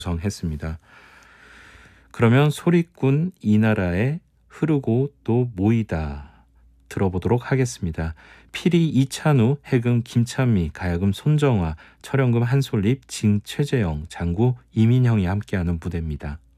구성했습니다. 그러면 소리꾼 이 나라에 흐르고 또 모이다 들어보도록 하겠습니다. 피리 이찬우, 해금 김찬미, 가야금 손정화, 철연금 한솔립, 징 최재영, 장구 이민형이 함께하는 부대입니다.